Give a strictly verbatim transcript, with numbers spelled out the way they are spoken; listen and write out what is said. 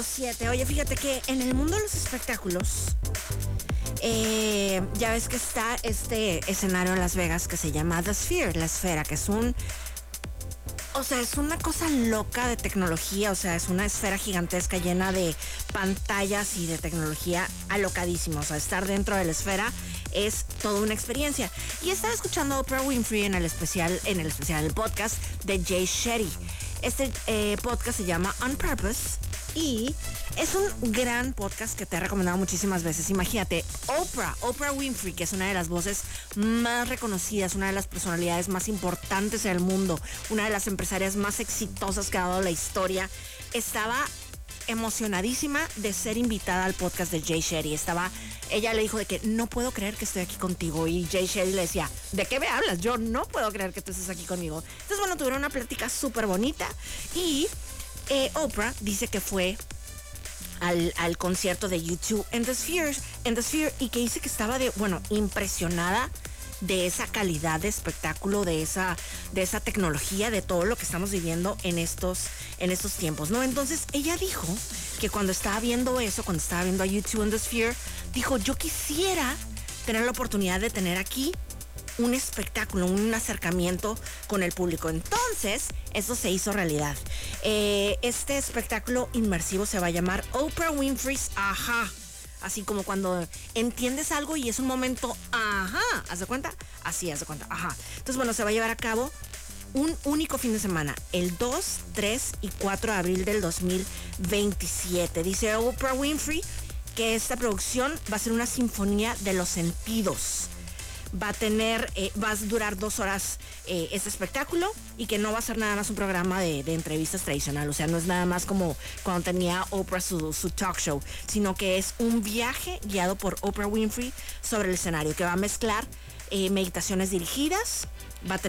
Siete. Oye, fíjate que en el mundo de los espectáculos, eh, ya ves que está este escenario en Las Vegas que se llama The Sphere, la esfera, que es un... O sea, es una cosa loca de tecnología, o sea, es una esfera gigantesca llena de pantallas y de tecnología alocadísimo. O sea, estar dentro de la esfera es toda una experiencia. Y estaba escuchando a Oprah Winfrey en el especial, en el especial, el podcast de Jay Shetty. Este eh, podcast se llama On Purpose y es un gran podcast que te he recomendado muchísimas veces. Imagínate, Oprah, Oprah Winfrey, que es una de las voces más reconocidas, una de las personalidades más importantes en el mundo, una de las empresarias más exitosas que ha dado la historia, estaba emocionadísima de ser invitada al podcast de Jay Shetty. Estaba, ella le dijo de que no puedo creer que estoy aquí contigo, y Jay Shetty le decía, ¿de qué me hablas? Yo no puedo creer que tú estés aquí conmigo. Entonces, bueno, tuvieron una plática súper bonita y eh, Oprah dice que fue al, al concierto de U dos en The Sphere, en The Sphere y que dice que estaba de, bueno, impresionada de esa calidad de espectáculo, de esa, de esa tecnología, de todo lo que estamos viviendo en estos, en estos tiempos, ¿no? Entonces, ella dijo que cuando estaba viendo eso, cuando estaba viendo a U dos en The Sphere, dijo, yo quisiera tener la oportunidad de tener aquí un espectáculo, un acercamiento con el público. Entonces, eso se hizo realidad. Eh, este espectáculo inmersivo se va a llamar Oprah Winfrey's Aha. Así como cuando entiendes algo y es un momento, ajá, ¿haz de cuenta? Así, haz de cuenta, ajá. Entonces, bueno, se va a llevar a cabo un único fin de semana, el dos, tres y cuatro de abril del dos mil veintisiete. Dice Oprah Winfrey que esta producción va a ser una sinfonía de los sentidos. Va a tener, eh, va a durar dos horas eh, este espectáculo, y que no va a ser nada más un programa de, de entrevistas tradicional. O sea, no es nada más como cuando tenía Oprah su, su talk show, sino que es un viaje guiado por Oprah Winfrey sobre el escenario, que va a mezclar eh, meditaciones dirigidas, va a tener